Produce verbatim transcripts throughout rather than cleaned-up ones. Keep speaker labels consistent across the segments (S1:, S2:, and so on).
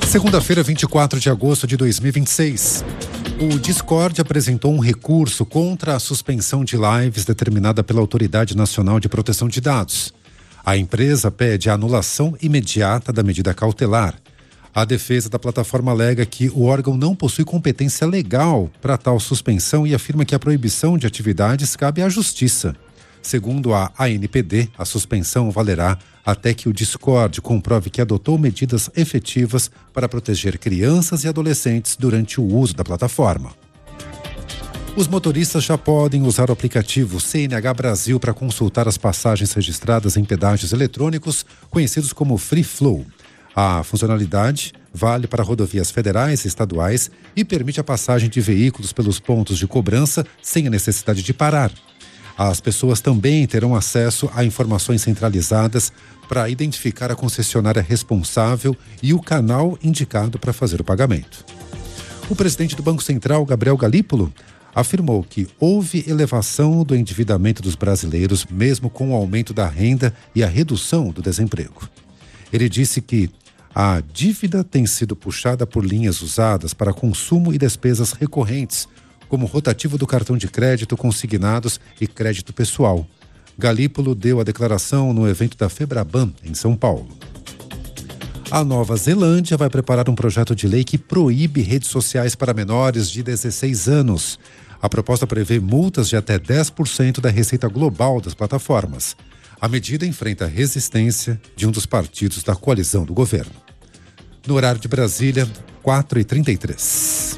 S1: Segunda-feira, vinte e quatro de agosto de dois mil e vinte e seis. O Discord apresentou um recurso contra a suspensão de lives determinada pela Autoridade Nacional de Proteção de Dados. A empresa pede a anulação imediata da medida cautelar. A defesa da plataforma alega que o órgão não possui competência legal para tal suspensão e afirma que a proibição de atividades cabe à Justiça. Segundo a A N P D, a suspensão valerá até que o Discord comprove que adotou medidas efetivas para proteger crianças e adolescentes durante o uso da plataforma. Os motoristas já podem usar o aplicativo C N H Brasil para consultar as passagens registradas em pedágios eletrônicos, conhecidos como Free Flow. A funcionalidade vale para rodovias federais e estaduais e permite a passagem de veículos pelos pontos de cobrança sem a necessidade de parar. As pessoas também terão acesso a informações centralizadas para identificar a concessionária responsável e o canal indicado para fazer o pagamento. O presidente do Banco Central, Gabriel Galípolo, afirmou que houve elevação do endividamento dos brasileiros, mesmo com o aumento da renda e a redução do desemprego. Ele disse que a dívida tem sido puxada por linhas usadas para consumo e despesas recorrentes, como rotativo do cartão de crédito, consignados e crédito pessoal. Galípolo deu a declaração no evento da Febraban, em São Paulo. A Nova Zelândia vai preparar um projeto de lei que proíbe redes sociais para menores de dezesseis anos. A proposta prevê multas de até dez por cento da receita global das plataformas. A medida enfrenta a resistência de um dos partidos da coalizão do governo. No horário de Brasília, quatro e trinta e três.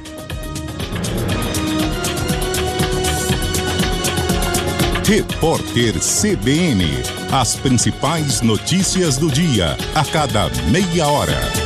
S2: Repórter C B N. As principais notícias do dia, a cada meia hora.